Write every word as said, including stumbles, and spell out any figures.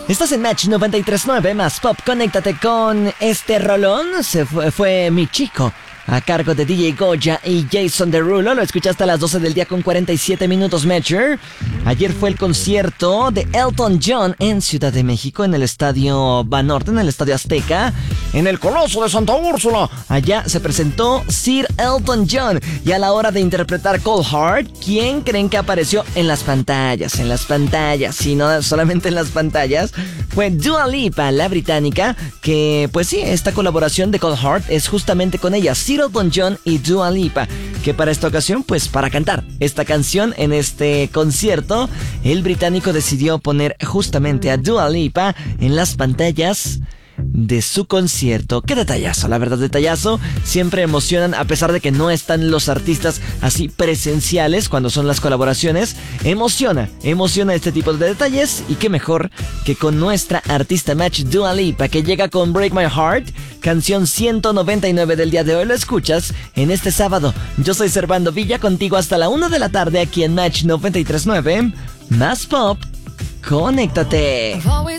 Estás en Match noventa y tres punto nueve más Pop. Conéctate con este rolón. Se fue, fue Mi Chico, a cargo de D J Goya y Jason Derulo. Lo escuchaste a las doce del día con cuarenta y siete minutos, Matcher. Ayer fue el concierto de Elton John en Ciudad de México, en el Estadio Banorte, en el Estadio Azteca, en el Coloso de Santa Úrsula. Allá se presentó Sir Elton John. Y a la hora de interpretar Cold Heart, ¿quién creen que apareció en las pantallas? En las pantallas, y no solamente en las pantallas. Fue Dua Lipa, la británica, que pues sí, esta colaboración de Cold Heart es justamente con ella, Sir Elton John y Dua Lipa, que para esta ocasión, pues para cantar esta canción en este concierto, el británico decidió poner justamente a Dua Lipa en las pantallas de su concierto. Qué detallazo, la verdad, detallazo. Siempre emocionan, a pesar de que no están los artistas así presenciales cuando son las colaboraciones. Emociona, emociona este tipo de detalles. Y qué mejor que con nuestra artista Match, Dua Lipa, que llega con Break My Heart, canción ciento noventa y nueve del día de hoy. Lo escuchas en este sábado. Yo soy Servando Villa, contigo hasta la una de la tarde aquí en Match noventa y tres punto nueve. Más Pop, conéctate.